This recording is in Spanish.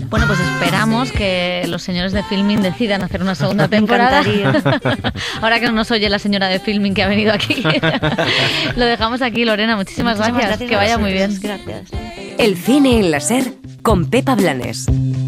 Bueno, pues esperamos que los señores de Filmin decidan hacer una segunda temporada. Me encantaría. Ahora que no nos oye la señora de Filmin que ha venido aquí. Lo dejamos aquí, Lorena. Muchísimas gracias. Que vaya muy bien. Gracias. El cine en la SER con Pepa Blanes.